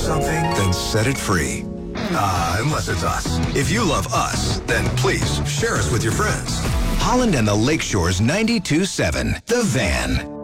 something, then set it free. Unless it's us. If you love us, then please share us with your friends. Holland and the Lakeshore's 92.7, The Van.